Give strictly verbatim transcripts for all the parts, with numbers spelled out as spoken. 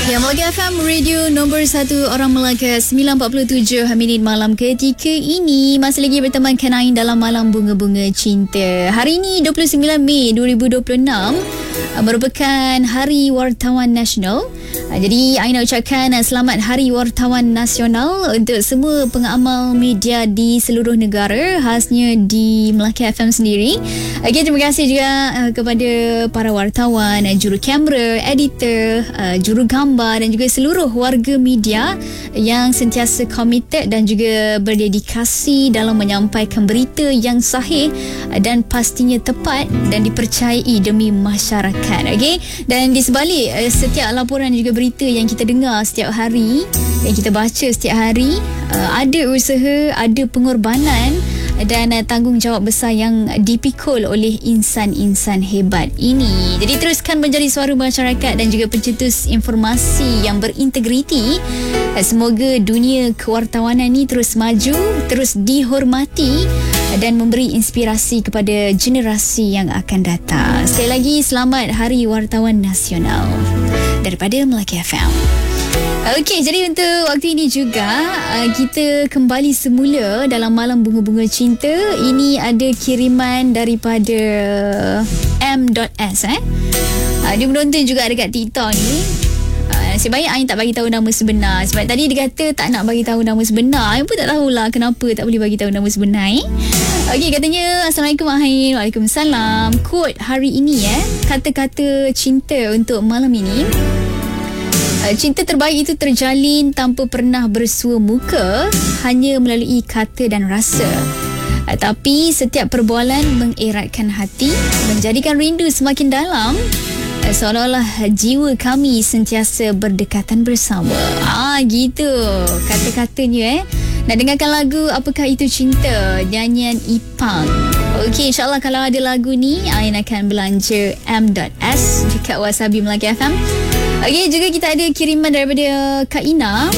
Ya, Melaka F M, radio nombor satu orang Melaka, sembilan empat puluh tujuh minit malam ketika ini. Masih lagi berteman Kenain dalam Malam Bunga-Bunga Cinta. Hari ini dua puluh sembilan Mei dua ribu dua puluh enam merupakan Hari Wartawan Nasional. Jadi, I nak ucapkan selamat Hari Wartawan Nasional untuk semua pengamal media di seluruh negara, khasnya di Melaka F M sendiri. Okay, terima kasih juga uh, kepada para wartawan, juru kamera, editor, uh, juru gambar dan juga seluruh warga media yang sentiasa komited dan juga berdedikasi dalam menyampaikan berita yang sahih dan pastinya tepat dan dipercayai demi masyarakat. Okay? Dan di sebalik uh, setiap laporan dan juga berita yang kita dengar setiap hari, yang kita baca setiap hari, uh, ada usaha, ada pengorbanan dan uh, tanggungjawab besar yang dipikul oleh insan-insan hebat ini. Jadi teruskan menjadi suara masyarakat dan juga pencetus informasi yang berintegriti. Uh, semoga dunia kewartawanan ni terus maju, terus dihormati dan memberi inspirasi kepada generasi yang akan datang. Sekali lagi, selamat Hari Wartawan Nasional daripada Melaka F M. Okey, jadi untuk waktu ini juga uh, kita kembali semula dalam Malam Bunga-Bunga Cinta. Ini ada kiriman daripada M S eh. Uh, dia menonton juga dekat TikTok ni. Uh, nasib baik Ain tak bagi tahu nama sebenar. Sebab tadi dia kata tak nak bagi tahu nama sebenar. Ain pun tak tahulah kenapa tak boleh bagi tahu nama sebenar eh. Okey, katanya, Assalamualaikum Ain. Waalaikumsalam. Quote hari ini eh, kata-kata cinta untuk malam ini. Cinta terbaik itu terjalin tanpa pernah bersua muka, hanya melalui kata dan rasa. Tapi setiap perbualan mengeratkan hati, menjadikan rindu semakin dalam, seolah-olah jiwa kami sentiasa berdekatan bersama. Ah, gitu kata-katanya eh. Nak dengarkan lagu Apakah Itu Cinta, nyanyian Ipang. Okey, insyaAllah kalau ada lagu ni, Ain akan belanja M S dekat Wasabi Melaka F M. Okey, juga kita ada kiriman daripada Kak Ina.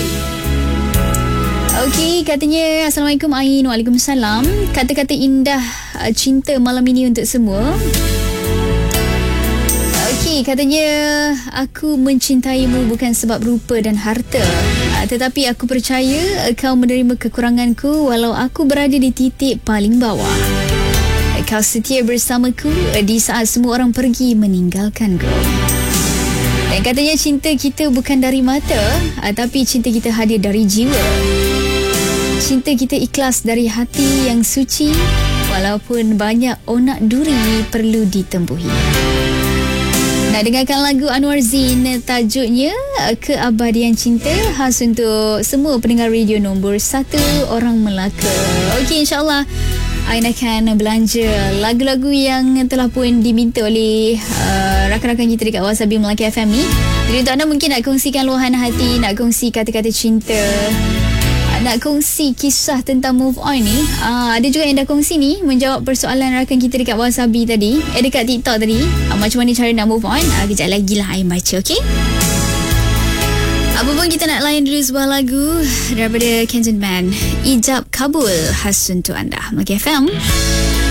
Okey, katanya, Assalamualaikum Ain. Waalaikumsalam. Kata-kata indah uh, cinta malam ini untuk semua. Okey, katanya, aku mencintaimu bukan sebab rupa dan harta, uh, tetapi aku percaya uh, kau menerima kekuranganku walau aku berada di titik paling bawah. Uh, kau setia bersamaku uh, di saat semua orang pergi meninggalkanku. Dan katanya, cinta kita bukan dari mata, tapi cinta kita hadir dari jiwa. Cinta kita ikhlas dari hati yang suci, walaupun banyak onak duri perlu ditempuhi. Nak dengarkan lagu Anwar Zain, tajuknya Keabadian Cinta, khas untuk semua pendengar radio nombor satu orang Melaka. Okey, insyaAllah Ain akan belanja lagu-lagu yang telah pun diminta oleh uh, rakan-rakan kita dekat Wasabi Melaka F M ni. Jadi untuk anda mungkin nak kongsikan luahan hati, nak kongsi kata-kata cinta, nak kongsi kisah tentang move on ni. uh, Ada juga yang dah kongsi ni, menjawab persoalan rakan kita dekat Wasabi tadi, eh dekat TikTok tadi, uh, macam mana cara nak move on. uh, Kejap lagi lah Ain baca, okey? Apa pun, kita nak layan dulu sebuah lagu daripada Kenton Band, Ijab Kabul, khas untuk anda Melaka F M.